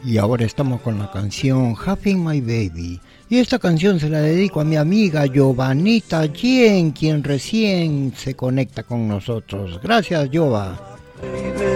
Y ahora estamos con la canción Having My Baby. Y esta canción se la dedico a mi amiga Giovanita Yen, quien recién se conecta con nosotros. Gracias, Giova.